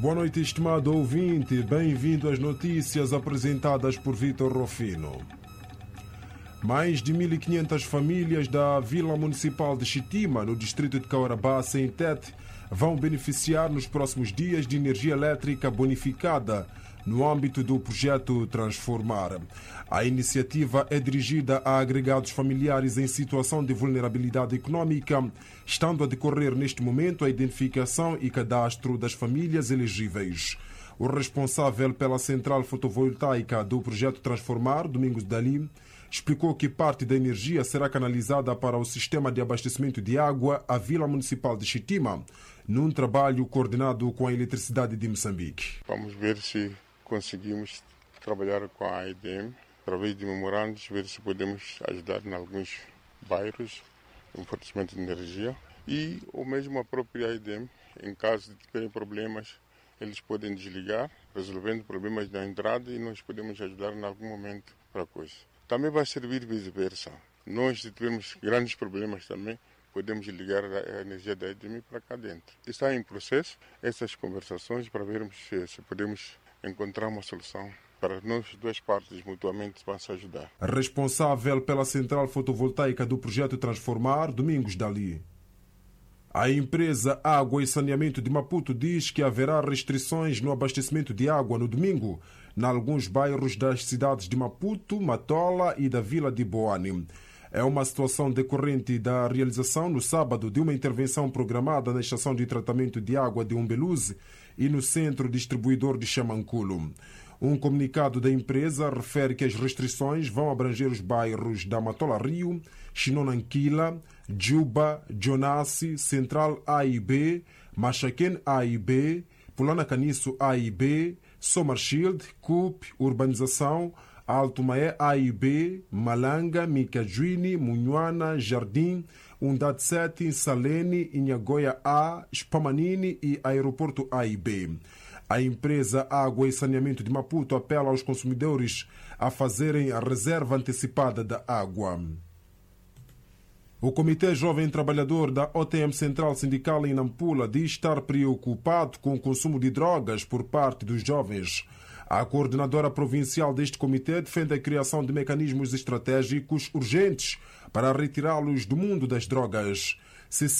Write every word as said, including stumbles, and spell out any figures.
Boa noite, estimado ouvinte. Bem-vindo às notícias apresentadas por Vitor Rofino. Mais de mil e quinhentas famílias da Vila Municipal de Xitima, no distrito de Caorabá, em Tete, vão beneficiar nos próximos dias de energia elétrica bonificada no âmbito do projeto Transformar. A iniciativa é dirigida a agregados familiares em situação de vulnerabilidade econômica, estando a decorrer neste momento a identificação e cadastro das famílias elegíveis. O responsável pela central fotovoltaica do projeto Transformar, Domingos Dali, explicou que parte da energia será canalizada para o sistema de abastecimento de água à Vila Municipal de Xitima, num trabalho coordenado com a Eletricidade de Moçambique. Vamos ver se conseguimos trabalhar com a A I D M, através de memorandos, ver se podemos ajudar em alguns bairros no fornecimento de energia. E ou mesmo a própria A I D M, em caso de terem problemas, eles podem desligar, resolvendo problemas na entrada, e nós podemos ajudar em algum momento para a coisa. Também vai servir vice-versa. Nós, se tivermos grandes problemas também, podemos ligar a energia da A I D M para cá dentro. Está em processo essas conversações para vermos se, se podemos encontrar uma solução para nós, duas partes mutuamente vão se ajudar. Responsável pela central fotovoltaica do projeto Transformar, Domingos Dali. A empresa Água e Saneamento de Maputo diz que haverá restrições no abastecimento de água no domingo, em alguns bairros das cidades de Maputo, Matola e da Vila de Boane. É uma situação decorrente da realização no sábado de uma intervenção programada na estação de tratamento de água de Umbeluze e no centro distribuidor de Xamanculo. Um comunicado da empresa refere que as restrições vão abranger os bairros da Matola Rio, Chinonanquila, Juba, Jonassi, Central A e B, Machaquén A e B, Pulana Caniço A e B, Somershield, Cup, Urbanização, Alto Maé A e B, Malanga, Micajuini, Munhuana, Jardim, Undade sete, Salene, Inhagoia A, Spamanini e Aeroporto A e B. A empresa Água e Saneamento de Maputo apela aos consumidores a fazerem a reserva antecipada da água. O Comitê Jovem Trabalhador da O T M Central Sindical em Nampula diz estar preocupado com o consumo de drogas por parte dos jovens. A coordenadora provincial deste comitê defende a criação de mecanismos estratégicos urgentes para retirá-los do mundo das drogas.